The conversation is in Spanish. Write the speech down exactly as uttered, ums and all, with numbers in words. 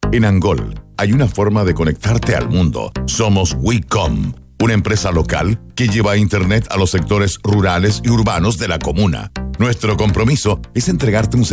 En Angol hay una forma de conectarte al mundo. Somos WeCom, una empresa local que lleva Internet a los sectores rurales y urbanos de la comuna. Nuestro compromiso es entregarte un